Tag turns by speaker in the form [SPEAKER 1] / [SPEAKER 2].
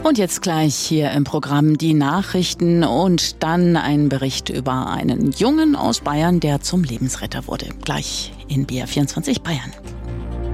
[SPEAKER 1] Und jetzt gleich hier im Programm die Nachrichten und dann ein Bericht über einen Jungen aus Bayern, der zum Lebensretter wurde. Gleich in BR24 Bayern.